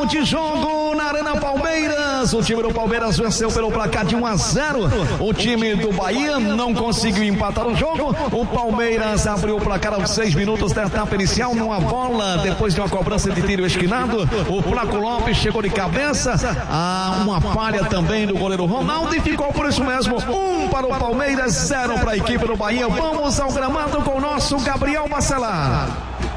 intervalo de jogo na Arena Palmeiras. O time do Palmeiras venceu pelo placar de 1-0. O time do Bahia não conseguiu empatar o jogo. O Palmeiras abriu o placar aos 6 minutos da etapa inicial numa bola, depois de uma cobrança de tiro esquinado. O Flaco Lopes chegou de cabeça. Uma falha também do goleiro Ronaldo e ficou por isso mesmo. 1 para o Palmeiras, 0 para a equipe do Bahia. Vamos ao gramado com o nosso Gabriel Bacelar.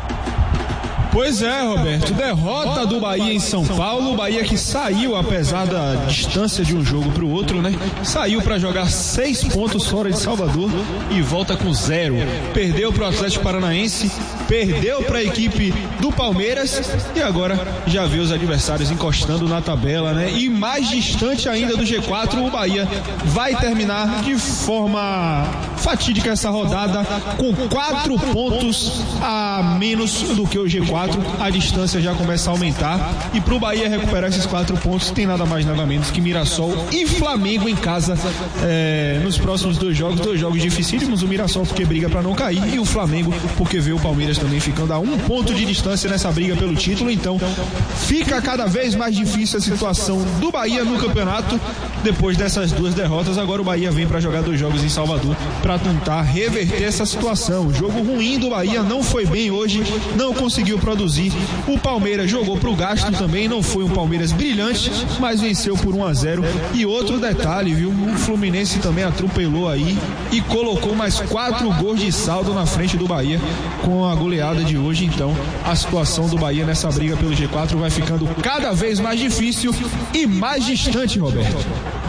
Pois é, Roberto, derrota do Bahia em São Paulo. O Bahia que saiu, apesar da distância de um jogo para o outro, né? Saiu para jogar 6 pontos fora de Salvador e volta com 0. Perdeu para o Atlético Paranaense, perdeu para a equipe do Palmeiras e agora já vê os adversários encostando na tabela, né? E mais distante ainda do G4, o Bahia vai terminar de forma fatídica essa rodada com 4 pontos a menos do que o G4. A distância já começa a aumentar e para o Bahia recuperar esses 4 pontos tem nada mais nada menos que Mirassol e Flamengo em casa nos próximos 2 jogos dificílimos. O Mirassol porque briga para não cair e o Flamengo porque vê o Palmeiras também ficando a 1 ponto de distância nessa briga pelo título. Então fica cada vez mais difícil a situação do Bahia no campeonato depois dessas 2 derrotas. Agora o Bahia vem para jogar 2 jogos em Salvador para tentar reverter essa situação. O jogo ruim do Bahia não foi bem hoje, não conseguiu produzir. O Palmeiras jogou pro gasto também, não foi um Palmeiras brilhante, mas venceu por 1-0. E outro detalhe, viu? O Fluminense também atropelou aí e colocou mais 4 gols de saldo na frente do Bahia com a goleada de hoje. Então a situação do Bahia nessa briga pelo G4 vai ficando cada vez mais difícil e mais distante, Roberto.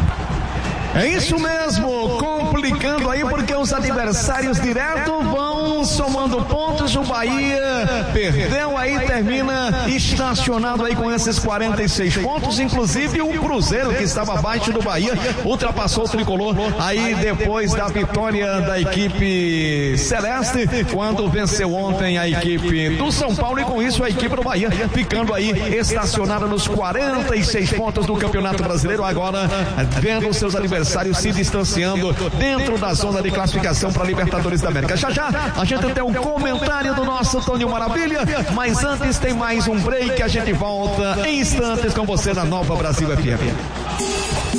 É isso mesmo, complicando aí porque os adversários direto vão somando pontos. O Bahia perdeu aí, termina estacionado aí com esses 46 pontos, inclusive o Cruzeiro que estava abaixo do Bahia, ultrapassou o Tricolor aí depois da vitória da equipe celeste, quando venceu ontem a equipe do São Paulo e com isso a equipe do Bahia ficando aí estacionada nos 46 pontos do Campeonato Brasileiro, agora vendo seus adversários se distanciando dentro da zona de classificação para a Libertadores da América. Já a gente tem um comentário do nosso Toninho Maravilha, mas antes tem mais um break, a gente volta em instantes com você na Nova Brasil FM.